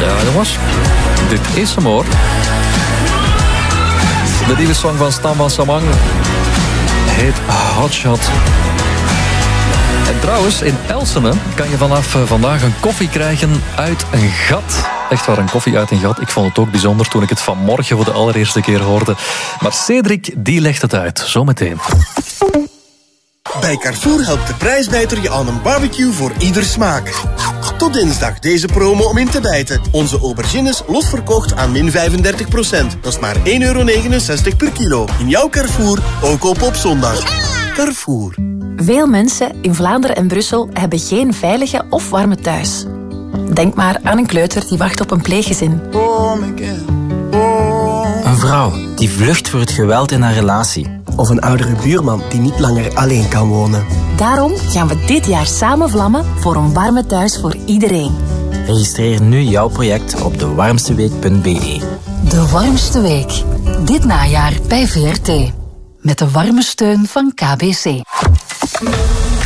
Ja, jongens. Dit is hem, hoor. De nieuwe song van Stan van Samang heet Hotshot. En trouwens, in Elsene kan je vanaf vandaag een koffie krijgen uit een gat. Echt waar, een koffie uit een gat. Ik vond het ook bijzonder toen ik het vanmorgen voor de allereerste keer hoorde. Maar Cedric, die legt het uit. Zometeen. Bij Carrefour helpt de prijsbijter je aan een barbecue voor ieder smaak. Tot dinsdag deze promo om in te bijten. Onze aubergines losverkocht aan min 35%. Dat is maar €1,69 per kilo. In jouw Carrefour, ook op zondag. Carrefour. Veel mensen in Vlaanderen en Brussel hebben geen veilige of warme thuis. Denk maar aan een kleuter die wacht op een pleeggezin. Een vrouw die vlucht voor het geweld in haar relatie. Of een oudere buurman die niet langer alleen kan wonen. Daarom gaan we dit jaar samen vlammen voor een warme thuis voor iedereen. Registreer nu jouw project op dewarmsteweek.be. De warmste week. Dit najaar bij VRT. Met de warme steun van KBC.